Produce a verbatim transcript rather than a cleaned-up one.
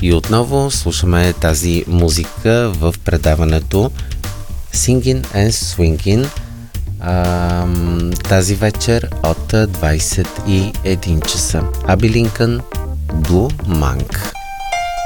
И отново слушаме тази музика в предаването Singin' and Swingin' тази вечер от двайсет и един часа. Аби Линкън, Blue Monk.